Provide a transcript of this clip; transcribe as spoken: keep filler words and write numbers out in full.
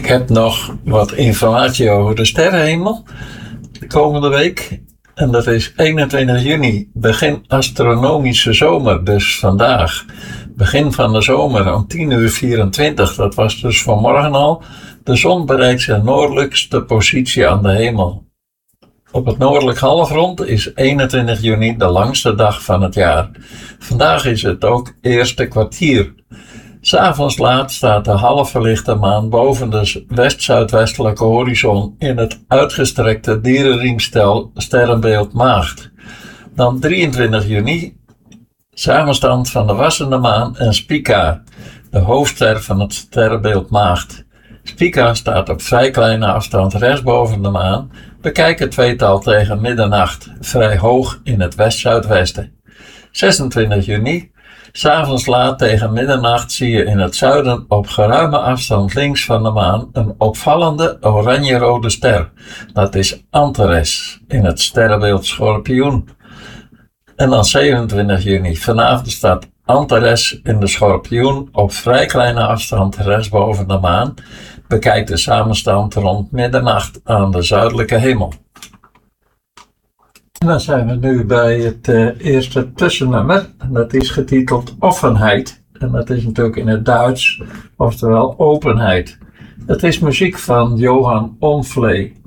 heb nog wat informatie over de sterrenhemel de komende week. En dat is eenentwintig juni, begin astronomische zomer, dus vandaag. Begin van de zomer om tien uur vierentwintig, dat was dus vanmorgen al. De zon bereikt zijn noordelijkste positie aan de hemel. Op het noordelijk halfrond is eenentwintig juni de langste dag van het jaar. Vandaag is het ook eerste kwartier. 'S Avonds laat staat de half verlichte maan boven de west-zuidwestelijke horizon in het uitgestrekte dierenriemstel sterrenbeeld Maagd. Dan drieëntwintig juni, samenstand van de wassende maan en Spica, de hoofdster van het sterrenbeeld Maagd. Spica staat op vrij kleine afstand rechtsboven de maan. Bekijk het tweetal tegen middernacht, vrij hoog in het west-zuidwesten. zesentwintig juni, 's avonds laat tegen middernacht zie je in het zuiden op geruime afstand links van de maan een opvallende oranje-rode ster. Dat is Antares in het sterrenbeeld Schorpioen. En dan zevenentwintig juni, vanavond staat Antares in de Schorpioen op vrij kleine afstand rechtsboven de maan. Bekijk de samenstand rond middernacht aan de zuidelijke hemel. En dan zijn we nu bij het uh, eerste tussennummer. En dat is getiteld Offenheid. En dat is natuurlijk in het Duits, oftewel openheid. Het is muziek van Johan Omfley.